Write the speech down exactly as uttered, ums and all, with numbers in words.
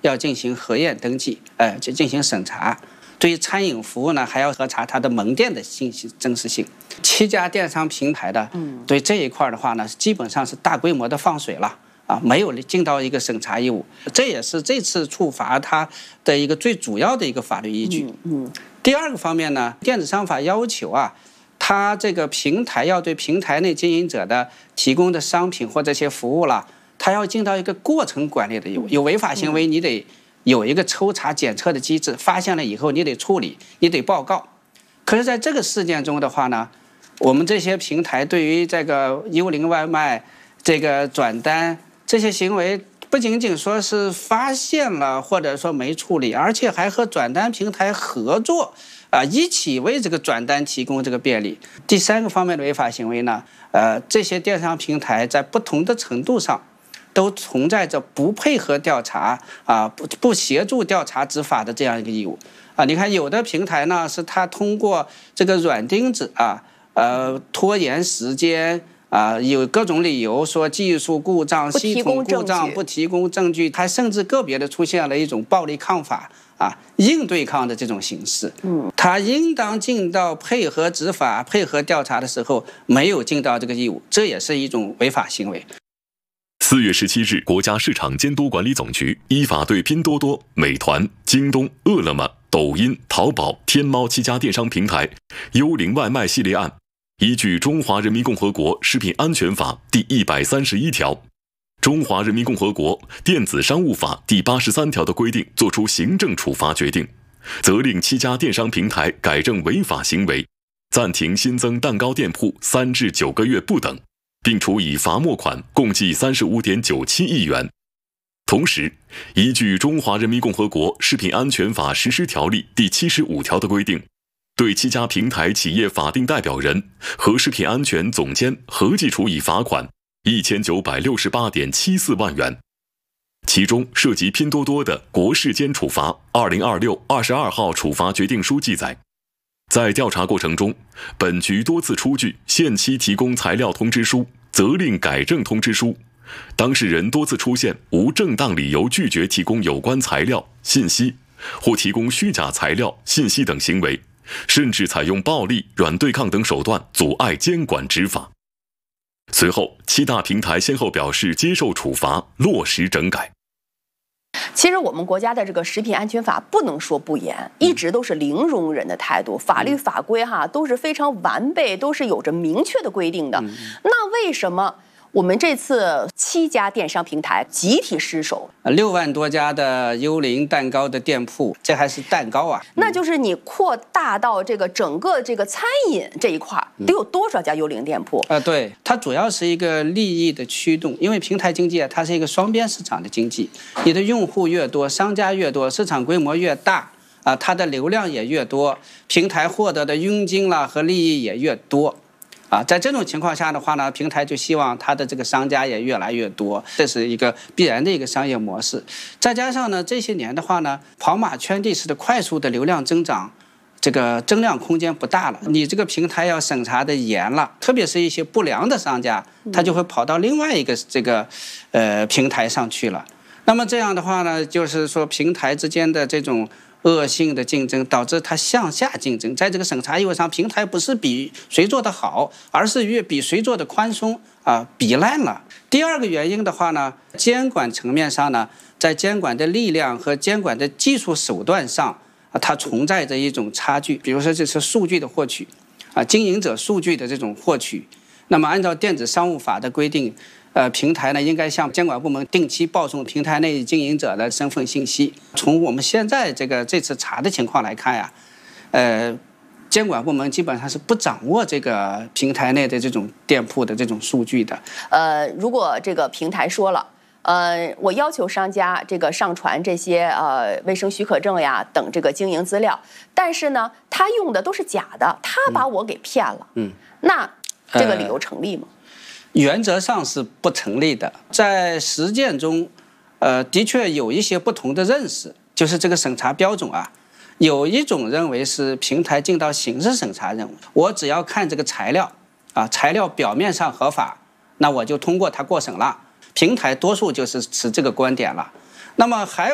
要进行核验登记，呃，就进行审查。对于餐饮服务呢，还要核查它的门店的信息真实性。七家电商平台的，对这一块的话呢，基本上是大规模的放水了。啊，没有尽到一个审查义务，这也是这次处罚它的一个最主要的一个法律依据。 嗯，嗯第二个方面呢，电子商法要求啊，它这个平台要对平台内经营者的提供的商品或这些服务了，它要尽到一个过程管理的义务。有违法行为，你得有一个抽查检测的机制，发现了以后你得处理，你得报告。可是在这个事件中的话呢，我们这些平台对于这个幽灵外卖、这个转单这些行为，不仅仅说是发现了或者说没处理，而且还和转单平台合作啊，一起为这个转单提供这个便利。第三个方面的违法行为呢，呃，这些电商平台在不同的程度上都存在着不配合调查啊、不不协助调查执法的这样一个义务啊。你看，有的平台呢是它通过这个软钉子啊，呃，拖延时间。啊，有各种理由说技术故障、系统故障不提供证据，还甚至个别的出现了一种暴力抗法啊、硬对抗的这种形式。嗯，他应当尽到配合执法、配合调查的时候，没有尽到这个义务，这也是一种违法行为。 四月十七日，国家市场监督管理总局依法对拼多多、美团、京东、饿了么、抖音、淘宝、天猫七家电商平台幽灵外卖系列案，依据《中华人民共和国食品安全法》第一百三十一条、《中华人民共和国电子商务法》第八十三条的规定作出行政处罚决定，责令七家电商平台改正违法行为，暂停新增蛋糕店铺三至九个月不等，并处以罚没款共计三十五点九七亿元。同时，依据《中华人民共和国食品安全法实施条例》第七十五条的规定，对七家平台企业法定代表人和食品安全总监合计处以罚款一千九百六十八点七四万元。其中涉及拼多多的国事监处罚二零二六二十二号处罚决定书记载，在调查过程中，本局多次出具限期提供材料通知书、责令改正通知书，当事人多次出现无正当理由拒绝提供有关材料、信息，或提供虚假材料、信息等行为，甚至采用暴力、软对抗等手段阻碍监管执法。随后，七大平台先后表示接受处罚，落实整改。 其实我们国家的这个食品安全法不能说不严，一直都是零容忍的态度，法律法规哈都是非常完备，都是有着明确的规定的。那为什么我们这次七家电商平台集体失守？ 六万多家的幽灵蛋糕的店铺，这还是蛋糕啊？ 那就是你扩大到这个整个这个餐饮这一块，得有多少家幽灵店铺？ 呃，对，它主要是一个利益的驱动，因为平台经济啊，它是一个双边市场的经济，你的用户越多，商家越多，市场规模越大啊，它的流量也越多，平台获得的佣金啦和利益也越多。啊，在这种情况下的话呢，平台就希望它的这个商家也越来越多，这是一个必然的一个商业模式。再加上呢，这些年的话呢，跑马圈地式的快速的流量增长，这个增量空间不大了。你这个平台要审查的严了，特别是一些不良的商家，他就会跑到另外一个这个呃平台上去了。那么这样的话呢，就是说平台之间的这种恶性的竞争导致它向下竞争，在这个审查义务上，平台不是比谁做得好，而是越比谁做的宽松啊，比烂了。第二个原因的话呢，监管层面上呢，在监管的力量和监管的技术手段上啊，它存在着一种差距。比如说这是数据的获取啊，经营者数据的这种获取，那么按照电子商务法的规定，呃，平台呢应该向监管部门定期报送平台内经营者的身份信息。从我们现在这个这次查的情况来看呀，呃，监管部门基本上是不掌握这个平台内的这种店铺的这种数据的。 呃，如果这个平台说了，呃，我要求商家这个上传这些呃卫生许可证呀等这个经营资料，但是呢，他用的都是假的，他把我给骗了。嗯，那这个理由成立吗？呃原则上是不成立的，在实践中，呃，的确有一些不同的认识，就是这个审查标准啊，有一种认为是平台尽到刑事审查任务，我只要看这个材料啊，材料表面上合法，那我就通过它过审了。平台多数就是持这个观点了。那么还有